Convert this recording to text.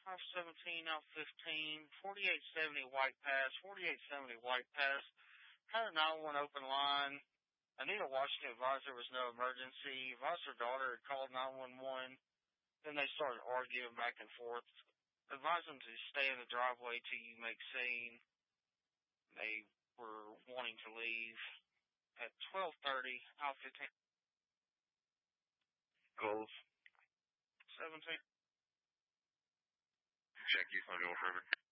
517 out 15, 4870 White Pass, 4870 White Pass. Had a 911 open line. Anita Washington advised there was no emergency. Advised her daughter had called 911. Then they started arguing back and forth. Advised them to stay in the driveway till you make scene. They were wanting to leave. At 12:30, out 15. Calls. 17. Check you, Sunny Trevor.